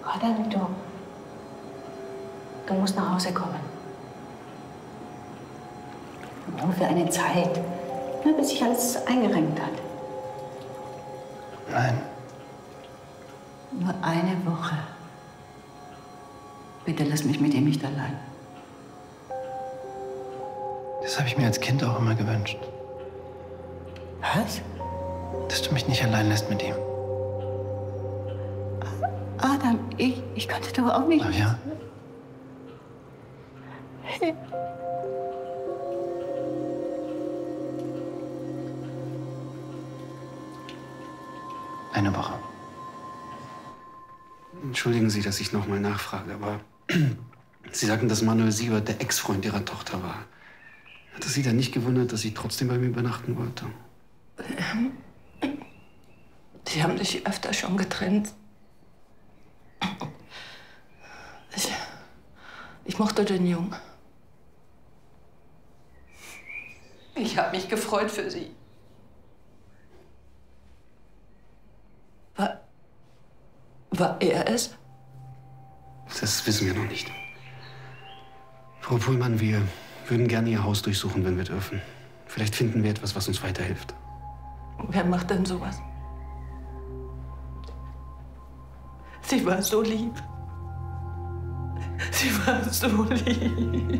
Adam, du musst nach Hause kommen. Nur für eine Zeit, nur bis sich alles eingerenkt hat. Nein. Nur eine Woche. Bitte lass mich mit ihm nicht allein. Das habe ich mir als Kind auch immer gewünscht. Was? Dass du mich nicht allein lässt mit ihm. Adam, ich konnte doch auch nicht. Ach ja? Hey. Eine Woche. Entschuldigen Sie, dass ich noch mal nachfrage, aber Sie sagten, dass Manuel Siebert der Ex-Freund Ihrer Tochter war. Hat es Sie dann nicht gewundert, dass sie trotzdem bei mir übernachten wollte? Sie haben sich öfter schon getrennt. Ich mochte den Jungen. Ich habe mich gefreut für Sie. War er es? Das wissen wir noch nicht. Frau Pullmann, wir würden gerne Ihr Haus durchsuchen, wenn wir dürfen. Vielleicht finden wir etwas, was uns weiterhilft. Wer macht denn sowas? Sie war so lieb. Sie war so lieb.